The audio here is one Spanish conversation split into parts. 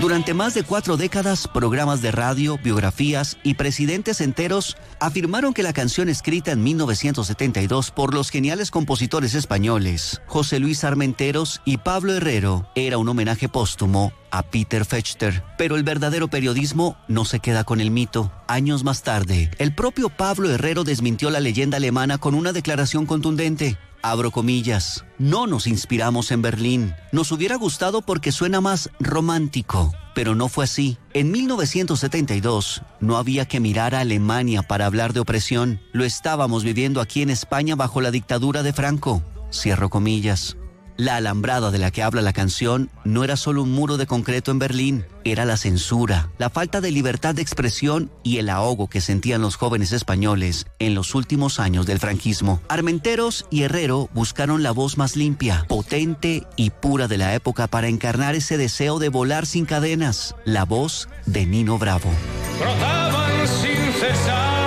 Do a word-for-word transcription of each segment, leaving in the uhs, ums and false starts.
Durante más de cuatro décadas, programas de radio, biografías y presidentes enteros afirmaron que la canción escrita en mil novecientos setenta y dos por los geniales compositores españoles José Luis Armenteros y Pablo Herrero era un homenaje póstumo a Peter Fechter. Pero el verdadero periodismo no se queda con el mito. Años más tarde, el propio Pablo Herrero desmintió la leyenda alemana con una declaración contundente. Abro comillas, no nos inspiramos en Berlín. Nos hubiera gustado porque suena más romántico, pero no fue así. En mil novecientos setenta y dos no había que mirar a Alemania para hablar de opresión. Lo estábamos viviendo aquí en España bajo la dictadura de Franco. Cierro comillas. La alambrada de la que habla la canción no era solo un muro de concreto en Berlín, era la censura, la falta de libertad de expresión y el ahogo que sentían los jóvenes españoles en los últimos años del franquismo. Armenteros y Herrero buscaron la voz más limpia, potente y pura de la época para encarnar ese deseo de volar sin cadenas, la voz de Nino Bravo. Brotaban sin cesar.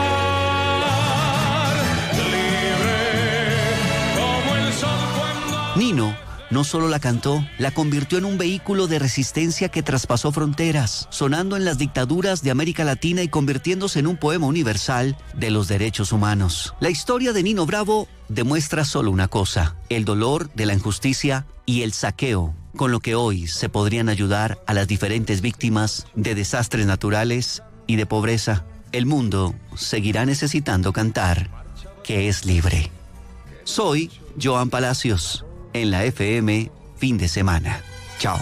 Nino no solo la cantó, la convirtió en un vehículo de resistencia que traspasó fronteras, sonando en las dictaduras de América Latina y convirtiéndose en un poema universal de los derechos humanos. La historia de Nino Bravo demuestra solo una cosa: el dolor de la injusticia y el saqueo, con lo que hoy se podrían ayudar a las diferentes víctimas de desastres naturales y de pobreza. El mundo seguirá necesitando cantar que es libre. Soy Joan Palacios. En la F M, fin de semana.